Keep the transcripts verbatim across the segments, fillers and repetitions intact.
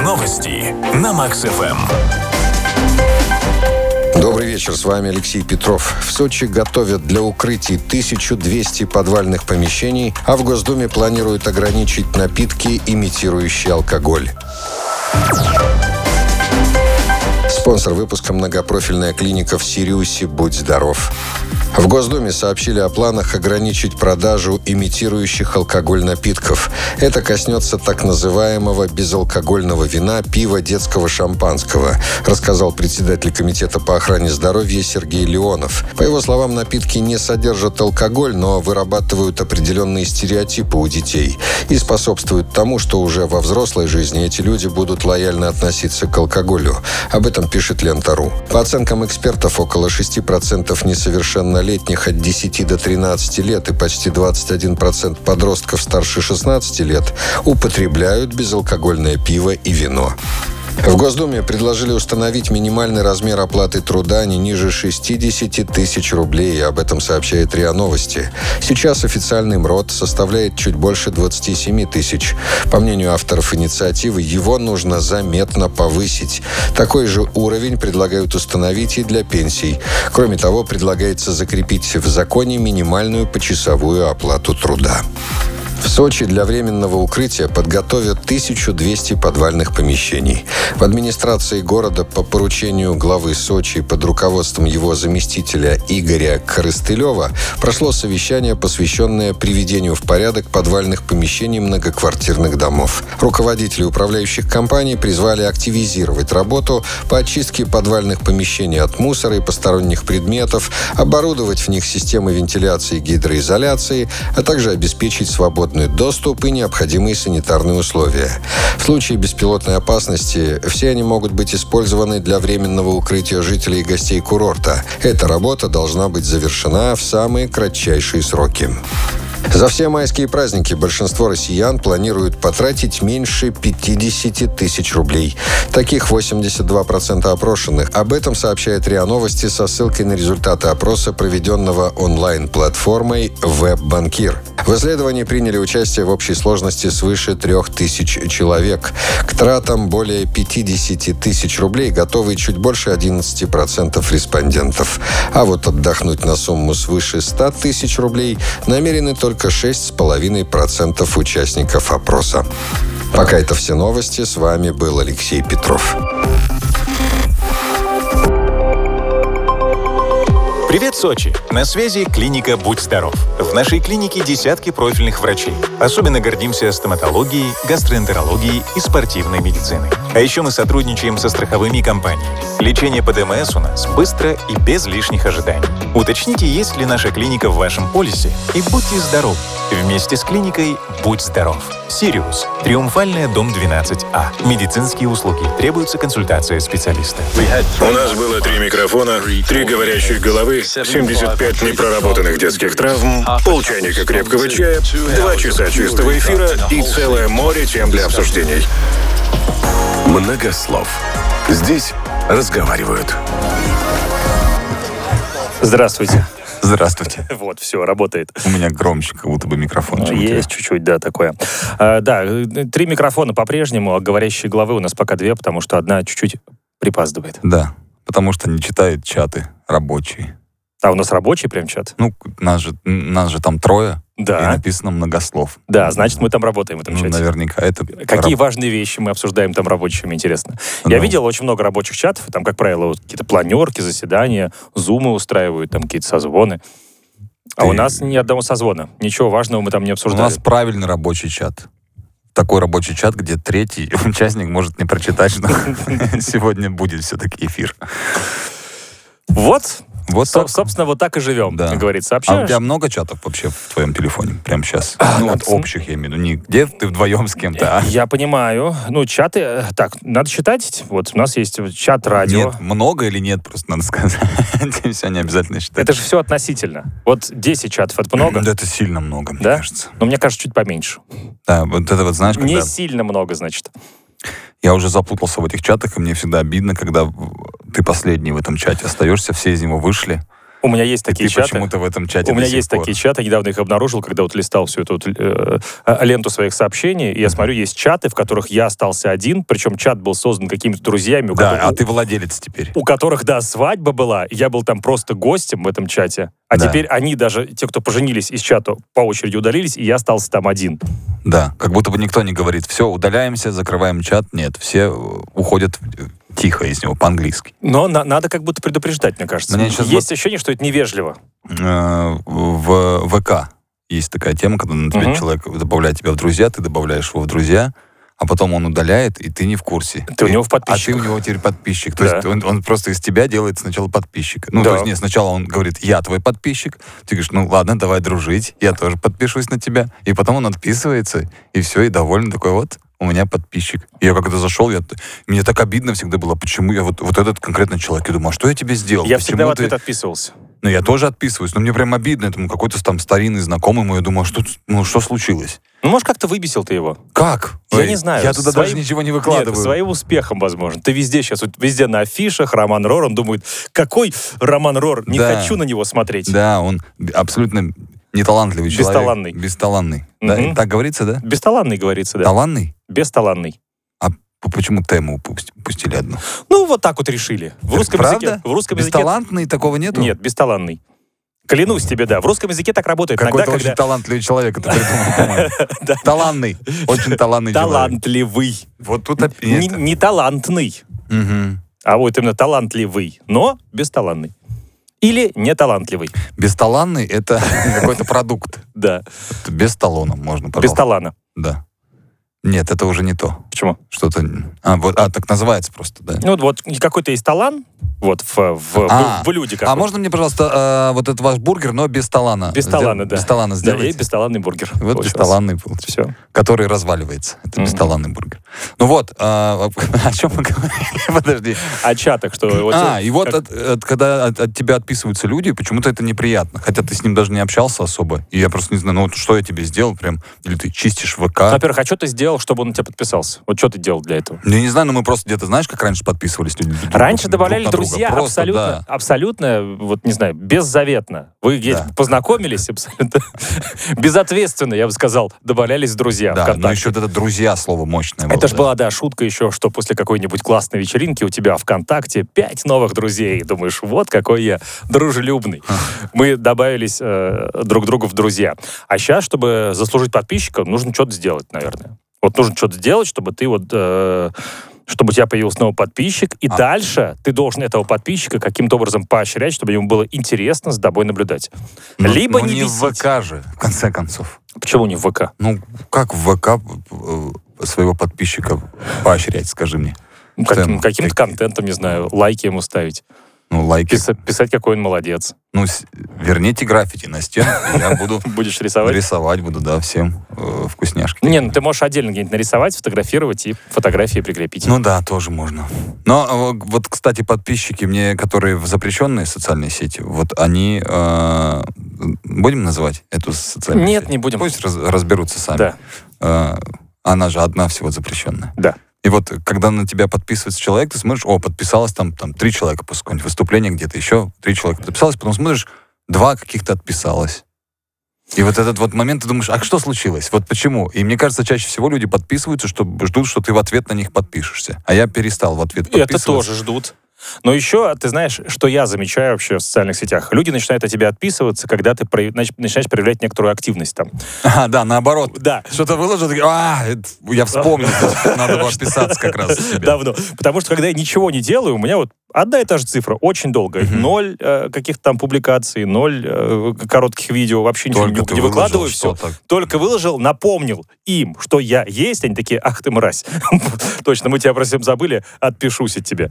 Новости на Макс-ФМ. Добрый вечер, с вами Алексей Петров. В Сочи готовят для укрытий тысячу двести подвальных помещений, а в Госдуме планируют ограничить напитки, имитирующие алкоголь. Спонсор выпуска — многопрофильная клиника в Сириусе «Будь здоров». В Госдуме сообщили о планах ограничить продажу имитирующих алкоголь напитков. Это коснется так называемого безалкогольного вина, пива, детского шампанского, рассказал председатель Комитета по охране здоровья Сергей Леонов. По его словам, напитки не содержат алкоголь, но вырабатывают определенные стереотипы у детей и способствуют тому, что уже во взрослой жизни эти люди будут лояльно относиться к алкоголю. Об этом пишет Лента.ру. По оценкам экспертов, около шесть процентов несовершеннолетних от десяти до тринадцати лет и почти двадцать один процент подростков старше шестнадцати лет употребляют безалкогольное пиво и вино. В Госдуме предложили установить минимальный размер оплаты труда не ниже шестидесяти тысяч рублей. Об этом сообщает РИА Новости. Сейчас официальный МРОТ составляет чуть больше двадцати семи тысяч. По мнению авторов инициативы, его нужно заметно повысить. Такой же уровень предлагают установить и для пенсий. Кроме того, предлагается закрепить в законе минимальную почасовую оплату труда. В Сочи для временного укрытия подготовят тысячу двести подвальных помещений. В администрации города по поручению главы Сочи под руководством его заместителя Игоря Корыстылева прошло совещание, посвященное приведению в порядок подвальных помещений многоквартирных домов. Руководители управляющих компаний призвали активизировать работу по очистке подвальных помещений от мусора и посторонних предметов, оборудовать в них системы вентиляции и гидроизоляции, а также обеспечить свободную доступ и необходимые санитарные условия. В случае беспилотной опасности все они могут быть использованы для временного укрытия жителей и гостей курорта. Эта работа должна быть завершена в самые кратчайшие сроки. За все майские праздники большинство россиян планируют потратить меньше пятидесяти тысяч рублей. Таких восемьдесят два процента опрошенных. Об этом сообщает РИА Новости со ссылкой на результаты опроса, проведенного онлайн-платформой «Веб-банкир». В исследовании приняли участие в общей сложности свыше трех тысяч человек. К тратам более пятидесяти тысяч рублей готовы чуть больше одиннадцати процентов респондентов. А вот отдохнуть на сумму свыше ста тысяч рублей намерены только шесть целых пять десятых процента участников опроса. Пока это все новости. С вами был Алексей Петров. Привет, Сочи! На связи клиника «Будь здоров». В нашей клинике десятки профильных врачей. Особенно гордимся стоматологией, гастроэнтерологией и спортивной медициной. А еще мы сотрудничаем со страховыми компаниями. Лечение по ДМС у нас быстро и без лишних ожиданий. Уточните, есть ли наша клиника в вашем полисе, и будьте здоровы. Вместе с клиникой «Будь здоров». Сириус. Триумфальная, дом двенадцать А. Медицинские услуги. Требуется консультация специалиста. У нас было три микрофона, три говорящих головы, семьдесят пять непроработанных детских травм, полчайника крепкого чая, два часа чистого эфира и целое море тем для обсуждений. Много слов. Здесь разговаривают. Здравствуйте. Здравствуйте. Вот, все, работает. У меня громче, как будто бы микрофон. Ну, есть чуть-чуть, да, такое. А, да, три микрофона по-прежнему, а говорящие головы у нас пока две, потому что одна чуть-чуть припаздывает. Да, потому что не читают чаты рабочие. А у нас рабочий прям чат? Ну, нас же, нас же там трое, да. И написано многослов. Да, значит, мы там работаем в этом ну, чате. Наверняка это... Какие раб... важные вещи мы обсуждаем там рабочими, интересно. Ну. Я видел очень много рабочих чатов, там, как правило, вот какие-то планерки, заседания, зумы устраивают, там какие-то созвоны. А Ты... у нас ни одного созвона. Ничего важного мы там не обсуждали. У нас правильный рабочий чат. Такой рабочий чат, где третий участник может не прочитать, что сегодня будет все-таки эфир. Вот. Вот Со- собственно, вот так и живем, да. Как говорится. А у тебя много чатов вообще в твоем телефоне? Прямо сейчас? А, ну, вот общих, я имею в виду. Не где ты вдвоем с кем-то, а... Я понимаю. Ну, чаты... Так, надо считать. Вот у нас есть чат радио. Нет, много или нет, просто надо сказать. Все не обязательно считать. Это же все относительно. Вот десять чатов — это много? Да, это сильно много, мне да? кажется. Но мне кажется, чуть поменьше. Да, вот это вот, знаешь, когда... Не сильно много, значит. Я уже запутался в этих чатах, и мне всегда обидно, когда ты последний в этом чате остаешься, все из него вышли, У меня есть И такие ты чаты. почему-то в этом чате У меня до сих есть пор. такие чаты, недавно их обнаружил, когда вот листал всю эту вот, э, ленту своих сообщений, и я смотрю, есть чаты, в которых я остался один, причем чат был создан какими-то друзьями, у, Да, которых, а ты владелец теперь. у которых, да, свадьба была, и я был там просто гостем в этом чате, а Да. теперь они даже, те, кто поженились из чата, по очереди удалились, и я остался там один. Да, как будто бы никто не говорит, все, удаляемся, закрываем чат. Нет, все э, уходят тихо из него, по-английски. Но на- надо как будто предупреждать, мне кажется. Мне сейчас Есть ощущение, что это невежливо. Э, В ВК есть такая тема, когда на тебя Мгм. человек добавляет тебя в друзья, ты добавляешь его в друзья, а потом он удаляет, и ты не в курсе. Ты у И- него в А ты подписчиках. у него теперь подписчик. То Да. есть он, он просто из тебя делает сначала подписчика. Ну, Да. то есть, нет, сначала он говорит, я твой подписчик. Ты говоришь, ну ладно, давай дружить, я тоже подпишусь на тебя. И потом он отписывается, и все, и довольный такой, вот, у меня подписчик. И я когда зашел, я, мне так обидно всегда было, почему я вот, вот этот конкретно человек. Я думаю, а что я тебе сделал? Я Почему всегда в ты- ответ отписывался. Ну, я тоже отписываюсь, но мне прям обидно. Это ну, какой-то там старинный знакомый мой. Я думаю, а что, тут- ну, что случилось? Ну, может, как-то выбесил ты его? Как? Я Ой, не знаю. Я туда Своим- даже ничего не Нет, выкладываю. своим успехом, возможно. Ты везде сейчас, вот везде на афишах Роман Рор, он думает, какой Роман Рор, не Да. хочу на него смотреть. Да, он абсолютно неталантливый человек. Бесталанный. Бесталанный. Да, Мгм. так говорится, да? Бесталанный, говорится, да. Таланный? Бесталанный. А п- почему тему упусти- упустили одну? Ну, вот так вот решили. В русском Правда? языке... В русском языке... Бесталантный такого нету? Нет, бесталанный. Клянусь тебе, да. В русском языке так работает. Какой-то Иногда, очень когда... талантливый человек это придумал, по-моему. Да. Талантный. Очень талантный человек. Талантливый. Вот тут... оп- Не, нет. не талантный, Мгм. а вот именно талантливый, но бесталанный. Или неталантливый. Бесталанный — это какой-то продукт. Да. Это без талона можно, Без пожалуйста. талана. Да. Нет, это уже не то. Почему? Что-то... А, вот, а, так называется просто, да. Ну, вот какой-то есть талант, вот в, в, А, в люди А какой. можно мне, пожалуйста, э, вот этот ваш бургер, но без талана? Без талана, Сдел- да. Без талана Да, сделайте. и бесталанный бургер. Вот получился. бесталанный получился. Все. Который разваливается. Это Мгм. бесталанный бургер. Ну вот, э, о чем мы говорили? Подожди. О чатах, что... вот, А, э, и вот как- от- от- когда от, от тебя отписываются люди, почему-то это неприятно. Хотя ты с ним даже не общался особо. И я просто не знаю, ну вот что я тебе сделал прям? Или ты чистишь ВК? Во-первых, а что ты сделал, чтобы он на тебя подписался? Вот что ты делал для этого? Я не знаю, но мы просто где-то, знаешь, как раньше подписывались люди? друг- Раньше друг добавляли на друга? друзья Просто, абсолютно, да. абсолютно, вот не знаю, беззаветно. Вы где-то Да. познакомились абсолютно безответственно, я бы сказал, добавлялись в друзья Да, ВКонтакте. но еще вот это «друзья» слово мощное. Это было, ж да. была, да, шутка еще, что после какой-нибудь классной вечеринки у тебя ВКонтакте пять новых друзей. И думаешь, вот какой я дружелюбный. Мы добавились э, друг другу в друзья. А сейчас, чтобы заслужить подписчика, нужно что-то сделать, наверное. Вот нужно что-то сделать, чтобы ты вот... э, чтобы у тебя появился новый подписчик, и А. дальше ты должен этого подписчика каким-то образом поощрять, чтобы ему было интересно с тобой наблюдать. Ну, Либо ну, не не в бесить. ВК же, в конце концов. Почему не в ВК? Ну, как в ВК э, своего подписчика поощрять, скажи мне? Ну, Что каким- ему? каким-то Как- контентом, не знаю, лайки ему ставить. Ну, лайки. Писать, писать какой он молодец. Ну, с- верните граффити на стену, и я буду Будешь рисовать? рисовать, буду, да, всем э, вкусняшки. Не, ну ты можешь отдельно где-нибудь нарисовать, сфотографировать и фотографии прикрепить. Ну да, тоже можно. Но э, вот, кстати, подписчики мне, которые в запрещенные социальные сети, вот они... э, будем называть эту социальную Нет, сеть? не будем. Пусть раз- разберутся сами. Да, Э, она же одна всего запрещенная. да. И вот, когда на тебя подписывается человек, ты смотришь, о, подписалось там, там три человека после какого-нибудь выступления где-то, еще три человека подписалось, потом смотришь, два каких-то отписалось. И вот этот вот момент, ты думаешь, а что случилось? Вот почему? И мне кажется, чаще всего люди подписываются, что ждут, что ты в ответ на них подпишешься. А я перестал в ответ И это подписываться. тоже ждут. Но еще, ты знаешь, что я замечаю вообще в социальных сетях? Люди начинают от тебя отписываться, когда ты прояв- нач- начинаешь проявлять некоторую активность там. А, да, наоборот. Да. Что-то выложил, такие, а, это я вспомнил, что надо было отписаться как раз с тебя. Давно. Потому что, когда я ничего не делаю, у меня вот одна и та же цифра, очень долго. Мгм. Ноль э, каких-то там публикаций, ноль э, коротких видео, вообще ничего Только не, ты не выложил выкладываю, все. что-то. Только выложил, напомнил им, что я есть, они такие, ах ты мразь. Точно, мы тебя про всем забыли, отпишусь от тебя.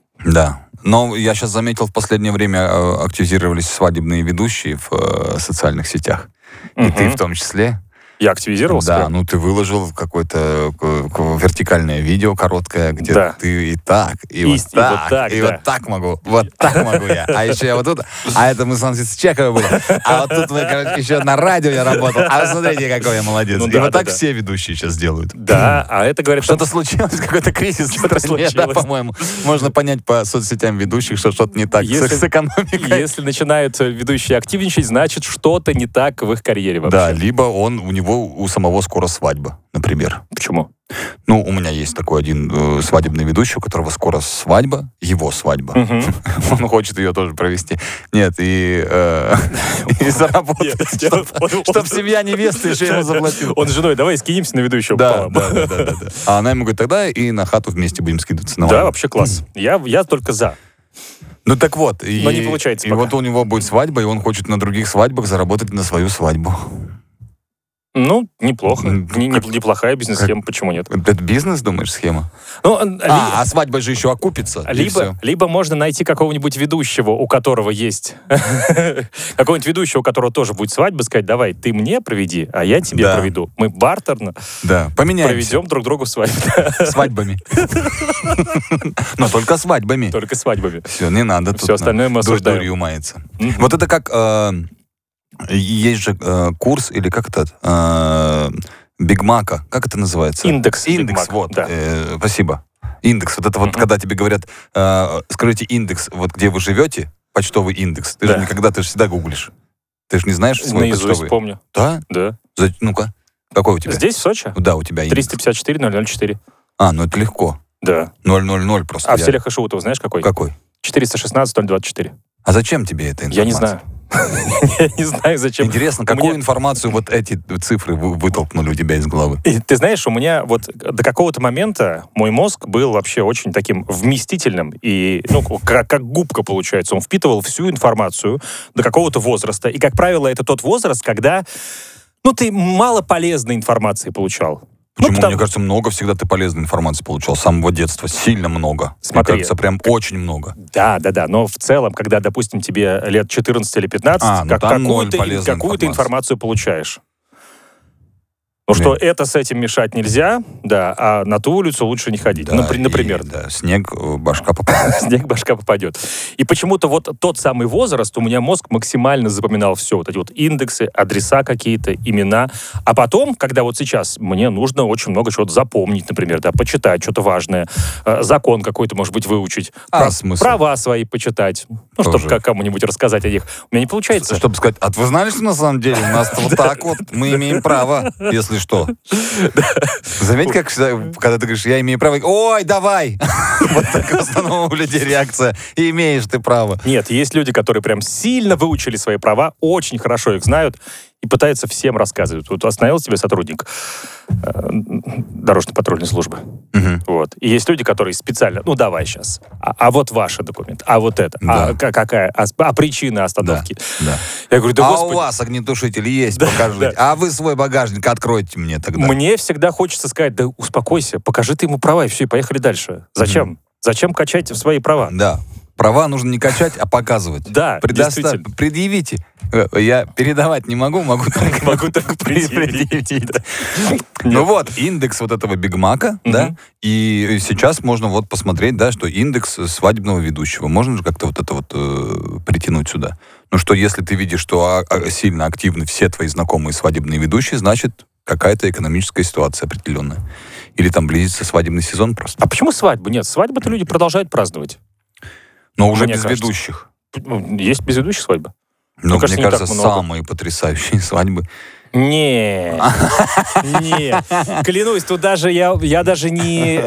Да. Но я сейчас заметил, в последнее время э, активизировались свадебные ведущие в э, социальных сетях. И Мгм. ты в том числе. Я активизировался? Да, прям? ну ты выложил какое-то к- к- вертикальное видео короткое, где Да. ты и так, и, И вот с- и так, вот так, и да. вот так могу, вот так могу я. А еще я вот тут, а это мы с Ансис Чековой были. А вот тут мы, короче, еще на радио я работал. А смотрите, какой я молодец. Ну и да, вот да, так да. все ведущие сейчас делают. Да, а это говорит... Что-то случилось, какой-то кризис в Что-то стране, да, случилось. по-моему. Можно понять по соцсетям ведущих, что что-то не так с- Если- с экономикой. Если начинают ведущие активничать, значит, что-то не так в их карьере вообще. Да, либо он, у него, у самого скоро свадьба, например. Почему? Ну, у меня есть такой один э, свадебный ведущий, у которого скоро свадьба, его свадьба. Мгм. Он хочет ее тоже провести. Нет, и, э, и заработать, Нет, чтоб- он- он- чтоб семья невесты еще ему заплатила. Он с женой, давай скинемся на ведущего Да, пополам. да, да, да, да, да. А она ему говорит, тогда и на хату вместе будем скидываться. на Да, вайб. вообще класс. Я, я только за. Ну так вот. И, Но не получается И пока. вот у него будет свадьба, и он хочет на других свадьбах заработать на свою свадьбу. Ну, неплохо. М, Не- не- как- неплохая бизнес-схема, почему нет? Это бизнес, думаешь, схема? Ну, а, ли- А, а свадьба же еще окупится. и либо, всё. либо можно найти какого-нибудь ведущего, у которого есть... Какого-нибудь ведущего, у которого тоже будет свадьба, сказать, давай, ты мне проведи, а я тебе Да. проведу. Мы бартерно Да, поменяемся. проведем друг другу свадьбу. Свадьбами. Но только свадьбами. Только свадьбами. Все, не надо тут Всё остальное мы на осуждаем. дурью маяться. Мгм. Вот это как... э, есть же э, курс, или как это? э, Бигмака. Как это называется? Индекс Индекс, Биг Мак, вот. да. э, спасибо. Индекс. Вот это вот, Мгм. когда тебе говорят, э, скажите индекс, вот где вы живете, почтовый индекс. Ты Да. же никогда, ты же всегда гуглишь. Ты же не знаешь свой Наизусть почтовый? помню. Да? Да. За- Ну-ка. Какой у тебя? Здесь, в Сочи? Да, у тебя индекс. триста пятьдесят четыре ноль ноль четыре. А, ну это легко. Да. ноль ноль ноль просто. А в Я- селе Хашиутова знаешь какой? Какой? четыреста шестнадцать ноль двадцать четыре. А зачем тебе эта информация? Я не знаю. Я не знаю, зачем. Интересно, У какую меня- информацию вот эти цифры вы- вытолкнули у тебя из головы? И ты знаешь, у меня вот до какого-то момента мой мозг был вообще очень таким вместительным и, ну, как, как губка получается. Он впитывал всю информацию до какого-то возраста. И, как правило, это тот возраст, когда, ну, ты мало полезной информации получал. Почему? Ну, потому- Мне кажется, много всегда ты полезной информации получал с самого детства. Сильно много. Смотри. Мне кажется, прям очень много. Да, да, да. Но в целом, когда, допустим, тебе лет четырнадцать или пятнадцать, А, ну как- там ноль какую-то, полезной какую-то информации. информацию получаешь. Ну что, это с этим мешать нельзя, да, а на ту улицу лучше не ходить. Да, Напри- и, например, да, снег, э, башка попадает. снег башка попадет. И почему-то вот тот самый возраст, у меня мозг максимально запоминал все. Вот эти вот индексы, адреса какие-то, имена. А потом, когда вот сейчас мне нужно очень много чего-то запомнить, например, да, почитать что-то важное, э, закон какой-то, может быть, выучить, А прав- смысл? права свои почитать, ну, Тоже. чтобы кому-нибудь рассказать о них. У меня не получается. Чтобы сказать, а вы знали, что на самом деле у нас вот так вот, мы имеем право, если что. Заметь, как всегда, когда ты говоришь, я имею право, ой, давай! Вот так в основном у людей реакция, имеешь ты право. Нет, есть люди, которые прям сильно выучили свои права, очень хорошо их знают и пытаются всем рассказывать. Вот остановил тебя сотрудник э, дорожно-патрульной службы. Мгм. Вот. И есть люди, которые специально, ну давай сейчас, а, а вот ваш документ, а вот это, а Да. ка- какая, а, с- а причина остановки. Да. Я говорю, да А господи, у вас огнетушитель есть, Да, покажите. да. А вы свой багажник откройте мне тогда. мне всегда хочется сказать, да успокойся, покажи ты ему права, и все, и поехали дальше. Зачем? Зачем качать свои права? Да. Права нужно не качать, а показывать. Да, Предоста- действительно. Предъявите. Э, Я передавать не могу, могу только Могу только предъявить. предъявить. Ну вот, индекс вот этого Бигмака, Мгм. да, и сейчас можно вот посмотреть, да, что индекс свадебного ведущего. Можно же как-то вот это вот э, притянуть сюда. Ну что, если ты видишь, что а- а, сильно активны все твои знакомые свадебные ведущие, значит, какая-то экономическая ситуация определенная. Или там близится свадебный сезон просто. А почему свадьбы? Нет, свадьбы-то люди продолжают праздновать. Но уже Мне без кажется. ведущих. Ну, есть без ведущих свадьбы? Ну, кажется, мне не так кажется, много. самые потрясающие свадьбы. Не, не, клянусь, тут даже я, я даже не,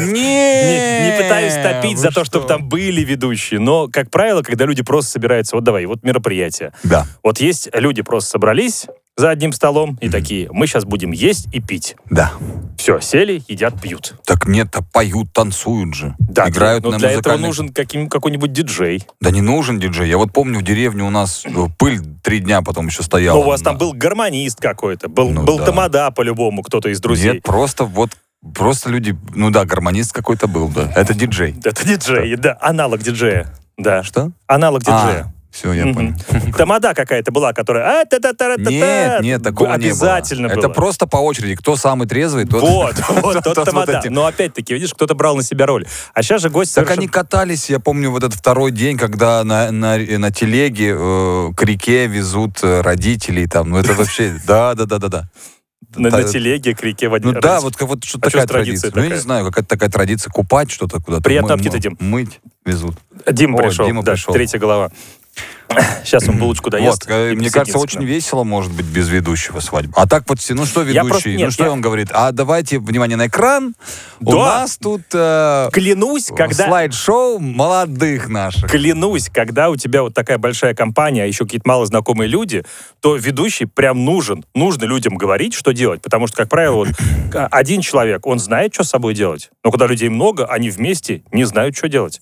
не, не пытаюсь топить вы за то, что? чтобы там были ведущие, но, как правило, когда люди просто собираются, вот давай, вот мероприятие, Да, вот есть люди просто собрались за одним столом и такие, мы сейчас будем есть и пить. да. Все, сели, едят, пьют. Так нет, а поют, танцуют же. Да, Играют но на для этого музыкальных... нужен каким, какой-нибудь диджей. Да не нужен диджей. Я вот помню, в деревне у нас э, пыль три дня потом еще стояла. Ну, у вас там Да. был гармонист какой-то, был, Ну был да. тамада по-любому, кто-то из друзей. Нет, просто вот, просто люди... Ну да, гармонист какой-то был, да. Это диджей. Это диджей, да, аналог диджея. Да, Что? аналог А, диджея. Все, я понял. Тамада какая-то была, которая... Нет, нет, такого не было. Обязательно было. Это просто по очереди. Кто самый трезвый, тот... Вот, вот, тот тамада. Но опять-таки, видишь, кто-то брал на себя роль. А сейчас же гость Так они катались, я помню, вот этот второй день, когда на, на, на телеге э, к реке везут родителей там. Ну это вообще... Да, да, да, да, да. На, на телеге к реке водить. Ну да, вот, вот что-то а такая что традиция. такая? Ну, я не знаю, какая-то такая традиция. Купать что-то куда-то. Приятного Мы, аппетита, Дим. Мыть везут. Дима О, пришел, Дима да, пришел. Третья голова. Сейчас он булочку доест. Вот, мне кажется, очень весело может быть без ведущего свадьбы. А так вот, ну что ведущий, просто, нет, ну что я... он говорит? А давайте, внимание, на экран. Да. У нас тут э, клянусь, когда... слайд-шоу молодых наших. Клянусь, когда у тебя вот такая большая компания, а еще какие-то малознакомые люди, то ведущий прям нужен. Нужно людям говорить, что делать. Потому что, как правило, вот, один человек, он знает, что с собой делать. Но когда людей много, они вместе не знают, что делать.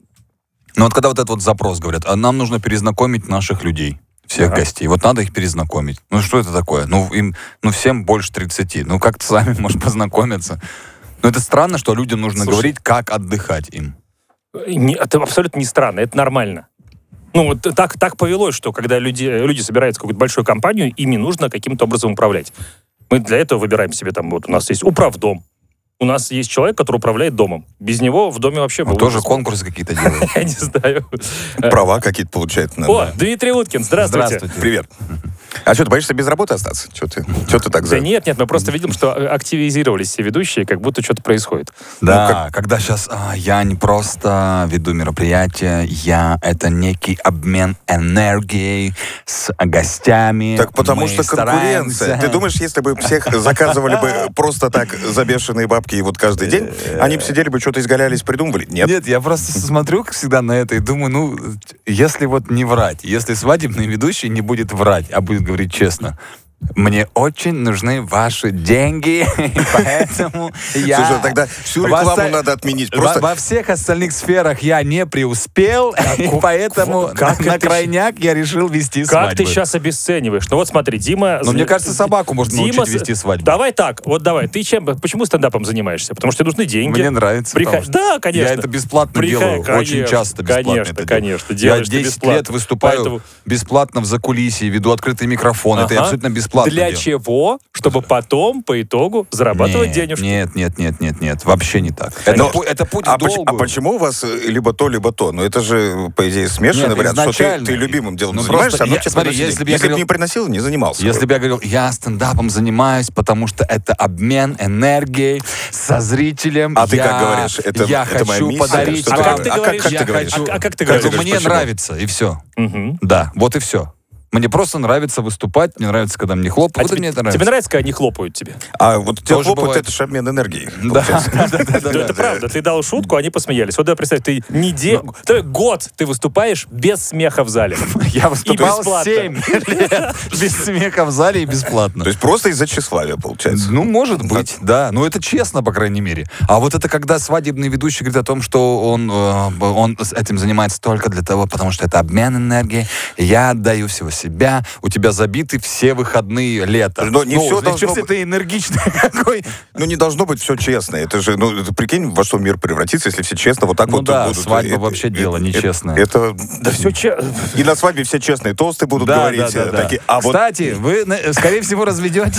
Ну вот когда вот этот вот запрос говорят, а нам нужно перезнакомить наших людей, всех ага. гостей. Вот надо их перезнакомить. Ну что это такое? Ну им, ну всем больше тридцати. Ну как-то сами, может, познакомиться. Но это странно, что людям нужно Слушай, говорить, как отдыхать им. Не, это абсолютно не странно, это нормально. Ну вот так, так повелось, что когда люди, люди собираются в какую-то большую компанию, ими нужно каким-то образом управлять. Мы для этого выбираем себе там, вот у нас есть управдом. У нас есть человек, который управляет домом. Без него в доме вообще... Он тоже конкурсы какие-то делает. Я не знаю. Права какие-то получает. О, Дмитрий Уткин, здравствуйте. Привет. А что, ты боишься без работы остаться? Что ты, что ты так за... Да нет, нет, мы просто видим, что активизировались все ведущие, как будто что-то происходит. Да, ну, как... когда сейчас а, я не просто веду мероприятие, я это некий обмен энергией с гостями. Так потому мы что стараемся. конкуренция. Ты думаешь, если бы всех заказывали бы просто так за бешеные бабки и вот каждый день, они бы сидели бы, что-то изгалялись, придумывали? Нет. Нет, я просто смотрю как всегда на это и думаю, ну, если вот не врать, если свадебный ведущий не будет врать, а будет говорить честно, мне очень нужны ваши деньги, поэтому я... Слушай, тогда всю рекламу во, надо отменить. Просто... Во, во всех остальных сферах я не преуспел, и поэтому как на крайняк я решил вести как свадьбу. Как ты сейчас обесцениваешь? Ну вот смотри, Дима... Ну, мне кажется, собаку можно Дима... научить вести свадьбу. Давай так, вот давай. Ты чем, почему стендапом занимаешься? Потому что тебе нужны деньги. Мне нравится. Приход... Что да, конечно. Я это бесплатно Приход... делаю. Конечно, очень часто бесплатно. Конечно, это конечно. Я десять лет выступаю Поэтому... бесплатно в закулисье, веду открытый микрофон. Ага. Это я абсолютно бесплатно Для делаю. чего? Чтобы потом, по итогу, зарабатывать нет, денежки. Нет, нет, нет, нет, нет. Вообще не так. Это, Но, пу- это путь а в долгую. Поч- а почему у вас либо то, либо то? Ну, это же, по идее, смешанный нет, вариант, что ты, ты любимым делом ну, занимаешься, а я, смотри, если бы я если говорил, не приносил, не занимался. Если бы я говорил, я стендапом занимаюсь, потому что это обмен энергией со зрителем. А я, ты как говоришь? Это, я это хочу моя подарить а вам. как ты говоришь? А как, как ты говоришь? А, а как ты как говоришь? Мне почему? нравится, и все. Угу. Да, вот и все. Мне просто нравится выступать, мне нравится, когда мне хлопают. А вот тебе, мне это нравится. тебе нравится, когда они хлопают тебе? А вот тебе хлопают, бывает. это же обмен энергией. Да, да, да, да, Да, да. это правда. Ты дал шутку, они посмеялись. Вот я представь, ты неделю, год ты выступаешь без смеха в зале. Я выступал бесплатно. семь лет без смеха в зале и бесплатно. То есть просто из-за тщеславия, получается. Ну, может быть, да. Ну, это честно, по крайней мере. А вот это когда свадебный ведущий говорит о том, что он, э, он с этим занимается только для того, потому что это обмен энергией. Я отдаю всего себя. У тебя забиты все выходные лета. Но не ну, все должно быть... ты энергичный какой. Ну, не должно быть все честно. Это же, ну, ты прикинь, во что мир превратится, если все честно вот так ну вот да, будут. свадьба это, вообще это, дело это, нечестное. Это... Да все честно. И на свадьбе все честные тосты будут да, говорить. Да, да, да. Такие, а Кстати, вот... вы, скорее всего, разведетесь.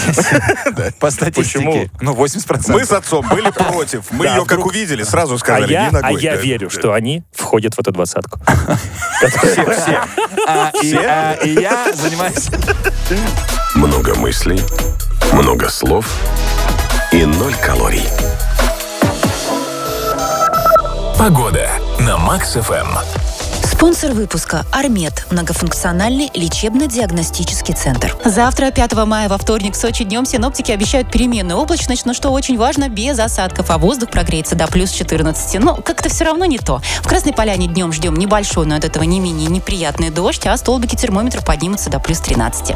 По статистике. Почему? Ну, восемьдесят процентов. Мы с отцом были против. Мы ее как увидели, сразу сказали, а я, не ногой. А я верю, что они входят в эту двадцатку. Все, все. И я занимаюсь... Много мыслей, много слов и ноль калорий. Погода на Макс эф эм. Спонсор выпуска «Армед» – многофункциональный лечебно-диагностический центр. Завтра, пятого мая, во вторник, в Сочи днем синоптики обещают переменную облачность, но что очень важно, без осадков, а воздух прогреется до плюс четырнадцати. Но как-то все равно не то. В Красной Поляне днем ждем небольшой, но от этого не менее неприятный дождь, а столбики термометров поднимутся до плюс тринадцати.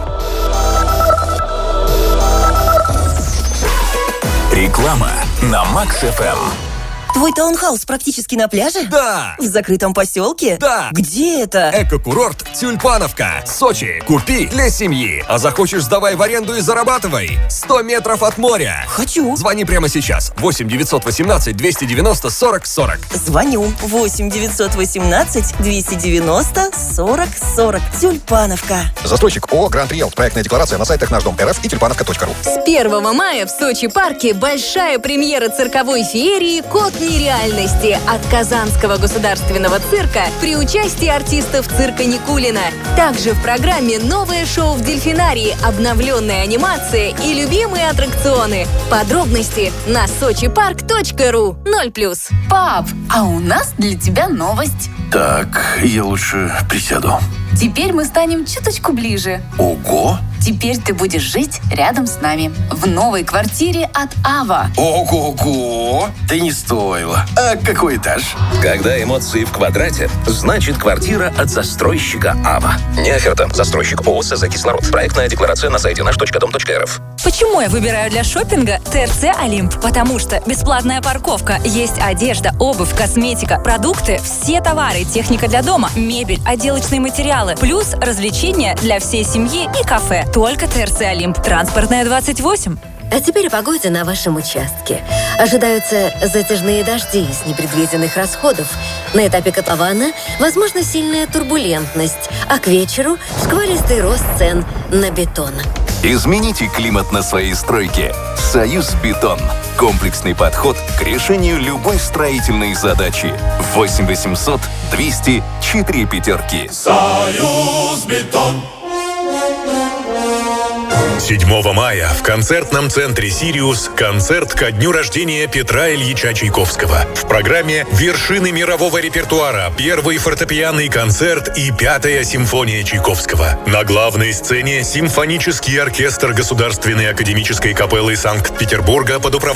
Реклама на Макс эф эм. Твой таунхаус практически на пляже? Да! В закрытом поселке? Да! Где это? Эко-курорт Тюльпановка. Сочи. Купи для семьи. А захочешь, сдавай в аренду и зарабатывай. сто метров от моря. Хочу. Звони прямо сейчас. восемь девятьсот восемнадцать двести девяносто сорок сорок. Звоню. восемь девятьсот восемнадцать двести девяносто сорок сорок. Тюльпановка. Застройщик ООО «Гранд Риэлт». Проектная декларация на сайтах наш дом точка РФ и тюльпановка точка ру. С первого мая в Сочи-парке большая премьера цирковой феерии «Кот нереальности» от Казанского государственного цирка при участии артистов цирка Никулина. Также в программе новое шоу в дельфинарии, обновленная анимация и любимые аттракционы. Подробности на сочипарк точка ру. ноль плюс. Пап, а у нас для тебя новость. Так, я лучше присяду. Теперь мы станем чуточку ближе. Ого! Теперь ты будешь жить рядом с нами. В новой квартире от Ава. Ого-го! Да не стоило. А какой этаж? Когда эмоции в квадрате, значит квартира от застройщика Ава. Не оферта. Застройщик ООО «СЗ Кислород». Проектная декларация на сайте наш точка дом точка РФ. Почему я выбираю для шопинга ТРЦ «Олимп»? Потому что бесплатная парковка, есть одежда, обувь, косметика, продукты, все товары, техника для дома, мебель, отделочные материалы, плюс развлечения для всей семьи и кафе. Только ТРЦ «Олимп». Транспортная двадцать восемь. А теперь о погоде на вашем участке. Ожидаются затяжные дожди с непредвиденных расходов. На этапе котлована возможна сильная турбулентность, а к вечеру шквалистый рост цен на бетон. Измените климат на своей стройке. «Союз Бетон». Комплексный подход к решению любой строительной задачи. восемь восемьсот двести четыре пятерки. «Союз Бетон». седьмого мая в концертном центре «Сириус» концерт ко дню рождения Петра Ильича Чайковского. В программе «Вершины мирового репертуара», первый фортепианный концерт и пятая симфония Чайковского. На главной сцене симфонический оркестр Государственной академической капеллы Санкт-Петербурга под управлением